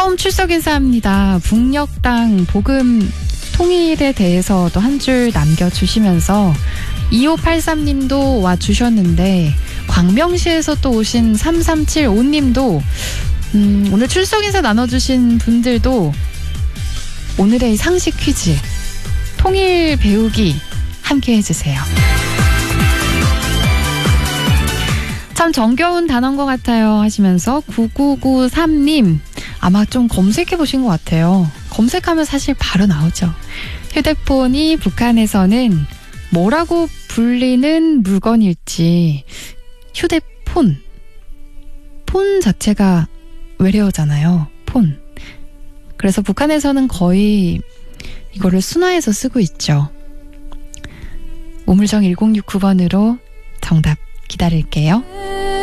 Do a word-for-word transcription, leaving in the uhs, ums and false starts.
처음 출석 인사합니다. 북녘 땅 복음 통일에 대해서도 한 줄 남겨주시면서 이오팔삼 님도 와주셨는데 광명시에서 또 오신 삼삼칠오 님도 음, 오늘 출석 인사 나눠주신 분들도 오늘의 상식 퀴즈 통일 배우기 함께 해주세요. 참 정겨운 단어인 것 같아요 하시면서 구구구삼 님 아마 좀 검색해 보신 것 같아요. 검색하면 사실 바로 나오죠. 휴대폰이 북한에서는 뭐라고 불리는 물건일지. 휴대폰 폰 자체가 외래어잖아요. 폰. 그래서 북한에서는 거의 이거를 순화해서 쓰고 있죠. 우물정 일공육구 번으로 정답 기다릴게요.